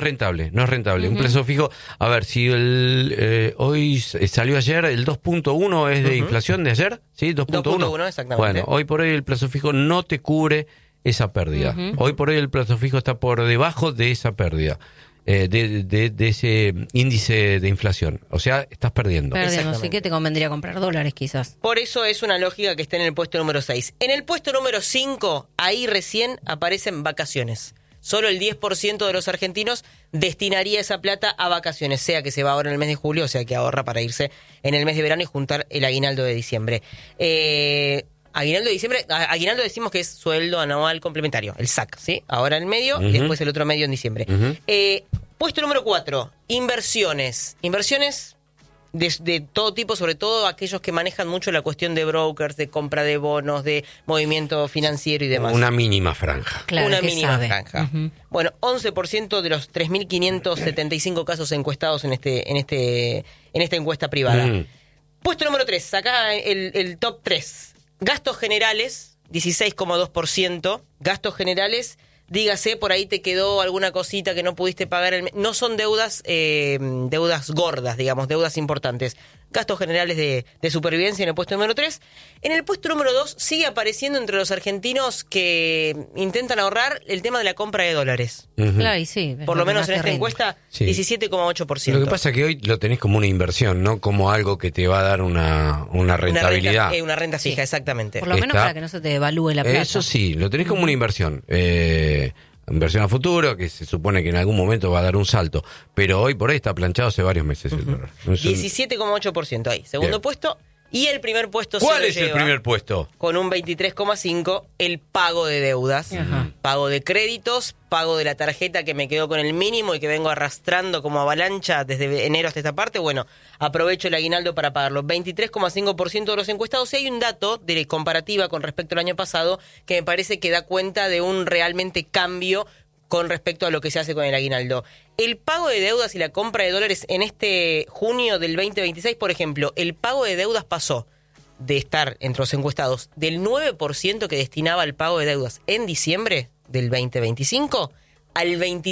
rentable. Un plazo fijo, a ver, si hoy salió ayer, el 2.1 es de inflación de ayer, ¿sí? 2.1, exactamente. Bueno, hoy por hoy el plazo fijo no te cubre esa pérdida. Hoy por hoy el plazo fijo está por debajo de esa pérdida. De ese índice de inflación. O sea, estás perdiendo. Así que te convendría comprar dólares quizás. Por eso es una lógica que está en el puesto número 6. En el puesto número 5, ahí recién aparecen vacaciones. Solo el 10% de los argentinos destinaría esa plata a vacaciones, sea que se va ahora en el mes de julio, o sea que ahorra para irse en el mes de verano y juntar el aguinaldo de diciembre. Aguinaldo de diciembre, aguinaldo decimos que es sueldo anual complementario, el SAC, ¿sí? Ahora en medio y después el otro medio en diciembre. Puesto número 4, inversiones. Inversiones de todo tipo, sobre todo aquellos que manejan mucho la cuestión de brokers, de compra de bonos, de movimiento financiero y demás. Una mínima franja. Claro, una mínima franja. Bueno, 11% de los 3.575 casos encuestados en esta encuesta privada. Puesto número 3, acá el top 3. Gastos generales, 16,2%. Gastos generales, dígase, por ahí te quedó alguna cosita que no pudiste pagar. No son deudas gordas, digamos, deudas importantes. Gastos generales de supervivencia en el puesto número 3. En el puesto número 2 sigue apareciendo entre los argentinos que intentan ahorrar el tema de la compra de dólares. Claro, y sí. Por lo menos en esta encuesta, sí. 17,8%. Lo que pasa es que hoy lo tenés como una inversión, no como algo que te va a dar una rentabilidad. Una renta fija, exactamente. Por lo menos para que no se te devalúe la plata. Eso sí, lo tenés como una inversión. Inversión a futuro, que se supone que en algún momento va a dar un salto. Pero hoy por ahí está planchado hace varios meses el dólar. 17,8% ahí. Segundo puesto. Y el primer puesto ¿Cuál es el primer puesto? Con un 23,5%, el pago de deudas. Pago de créditos, pago de la tarjeta que me quedó con el mínimo y que vengo arrastrando como avalancha desde enero hasta esta parte. Bueno, aprovecho el aguinaldo para pagarlo. 23,5% de los encuestados. Y hay un dato de comparativa con respecto al año pasado que me parece que da cuenta de un realmente cambio con respecto a lo que se hace con el aguinaldo. El pago de deudas y la compra de dólares en este junio del 2026, por ejemplo, el pago de deudas pasó de estar entre los encuestados del 9% que destinaba al pago de deudas en diciembre del 2025 al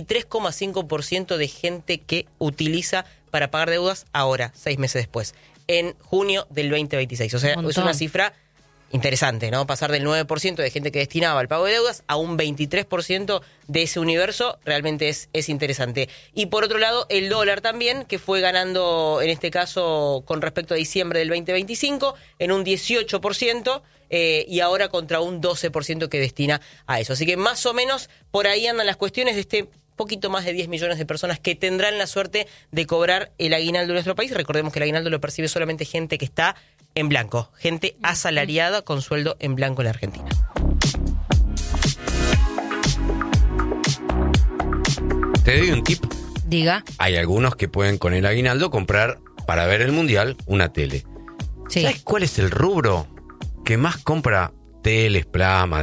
23,5% de gente que utiliza para pagar deudas ahora, 6 meses después, en junio del 2026. O sea, es una cifra interesante, ¿no? Pasar del 9% de gente que destinaba al pago de deudas a un 23% de ese universo realmente es interesante. Y por otro lado, el dólar también, que fue ganando, en este caso, con respecto a diciembre del 2025, en un 18%, y ahora contra un 12% que destina a eso. Así que más o menos por ahí andan las cuestiones de este poquito más de 10 millones de personas que tendrán la suerte de cobrar el aguinaldo de nuestro país. Recordemos que el aguinaldo lo percibe solamente gente que está en blanco, gente asalariada con sueldo en blanco en la Argentina. Te doy un tip. Diga. Hay algunos que pueden con el aguinaldo comprar para ver el mundial una tele. Sí. ¿Sabes cuál es el rubro que más compra teles, plasma,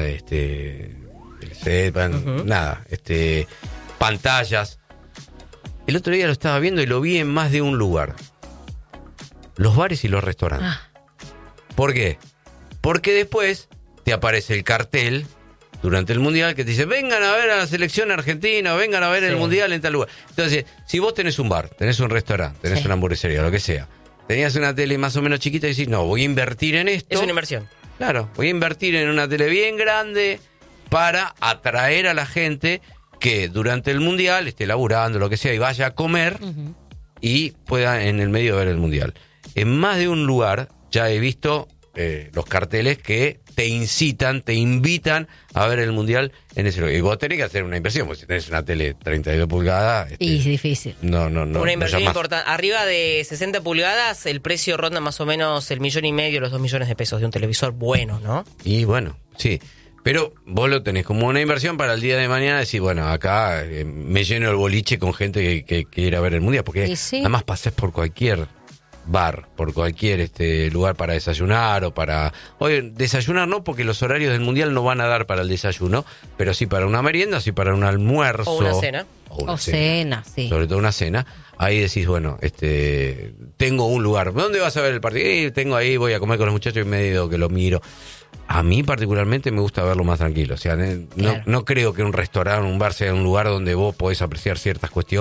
pantallas? El otro día lo estaba viendo y lo vi en más de un lugar. Los bares y los restaurantes. ¿Por qué? Porque después te aparece el cartel durante el mundial que te dice: vengan a ver a la selección argentina, vengan a ver el mundial en tal lugar. Entonces, si vos tenés un bar, tenés un restaurante, tenés una hamburguesería, lo que sea, tenías una tele más o menos chiquita y decís: no, voy a invertir en esto. Es una inversión. Claro, voy a invertir en una tele bien grande para atraer a la gente que durante el mundial esté laburando, lo que sea, y vaya a comer y pueda en el medio ver el mundial. En más de un lugar ya he visto los carteles que te incitan, te invitan a ver el mundial en ese lugar. Y vos tenés que hacer una inversión, porque si tenés una tele 32 pulgadas... Y es difícil. No. Una inversión importante. Arriba de 60 pulgadas, el precio ronda más o menos el 1,5 millones, los 2 millones de pesos de un televisor bueno, ¿no? Y bueno, sí. Pero vos lo tenés como una inversión para el día de mañana, decir, bueno, acá me lleno el boliche con gente que quiera ver el mundial, porque además pasás por cualquier bar, por cualquier lugar para desayunar o para... Oye, desayunar no, porque los horarios del mundial no van a dar para el desayuno, pero sí para una merienda, sí para un almuerzo. O una cena. O cena, sí. Sobre todo una cena. Ahí decís, bueno, tengo un lugar. ¿Dónde vas a ver el partido? Tengo ahí, voy a comer con los muchachos y medio que lo miro. A mí particularmente me gusta verlo más tranquilo. O sea, no creo que un restaurante, un bar sea un lugar donde vos podés apreciar ciertas cuestiones.